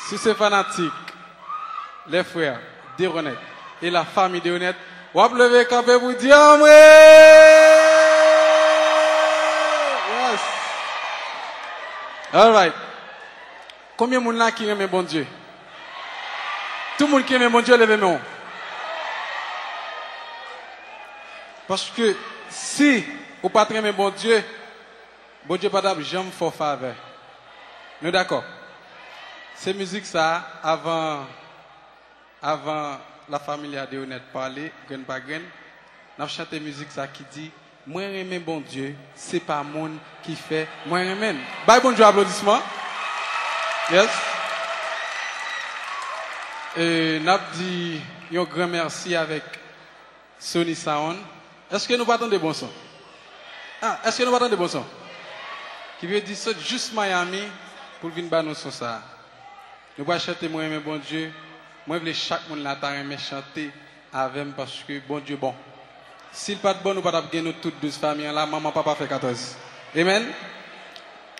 Si c'est fanatique, les frères d'Honnête et la famille d'Honnête, on va lever campé pour dire Amoué! Yes! All right. Combien de monde là qui aime bon Dieu? Tout le monde qui aime bon Dieu, levez moi. Parce que si vous ne pas aimer bon Dieu pas jamais faire faveur. Nous d'accord? Ces musiques ça avant la famille de Honnête parler, grain par grain, n'a chanté musique ça qui dit moi aimer bon Dieu, c'est pas monde qui fait moi aimer. Bye bon Dieu applaudissements. Yes. Et n'a dit un grand merci avec Sony Sound. Est-ce que nous battons des bons sons? Ah, est-ce que nous battons des bons sons? Qui veut dire ça juste Miami pour venir battre nos sons ça. Nous allons chanter moi aimer bon Dieu. Moi je veux chaque monde là aimer chanter avec moi parce que bon Dieu bon. S'il pas de bon nous pas gagner nous toutes 12 familles là, maman papa fait 14. Amen.